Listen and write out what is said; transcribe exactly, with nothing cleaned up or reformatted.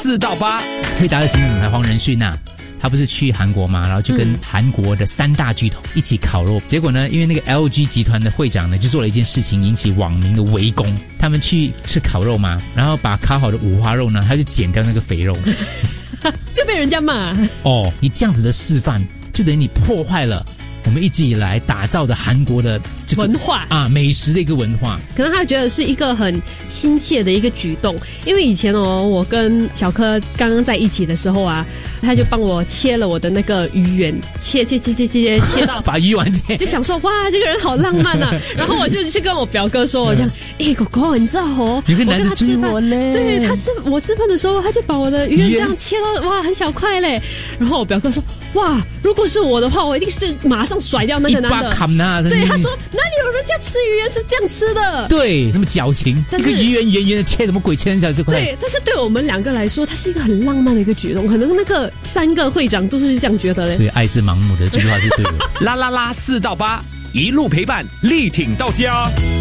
四到八， 惠达的行政总裁黄仁勋啊，他不是去韩国嘛，然后就跟韩国的三大巨头一起烤肉，结果呢，因为那个 L G 集团的会长呢，就做了一件事情，引起网民的围攻。他们去吃烤肉嘛，然后把烤好的五花肉呢，他就剪掉那个肥肉， 就被人家骂。 哦，你这样子的示范，就等于你破坏了我们一直以来打造的韩国的这个文化啊，美食的一个文化。 可能他觉得是一个很亲切的一个举动，因为以前哦，我跟小柯刚刚在一起的时候啊，他就帮我切了我的那个鱼圆，切切切切切切到把鱼丸切， 就想说哇，这个人好浪漫啊。然后我就去跟我表哥说，我这样，哎、欸，狗狗，你知道哦， 有个男的追我我嘞， 对，他吃我吃饭的时候，他就把我的鱼圆这样切到哇很小块嘞。然后我表哥说，哇，如果是我的话，我一定是马上甩掉那个男的。对，他说哪里有人家吃鱼圆是这样吃的？对， 那么矫情，一个鱼圆圆圆的切什么鬼切成小这块？ 对，但是对我们两个来说，它是一个很浪漫的一个举动。可能那个三个会长都是这样觉得嘞。 对，爱是盲目的，这句话是对的。 啦啦啦，四到八，一路陪伴，力挺到家。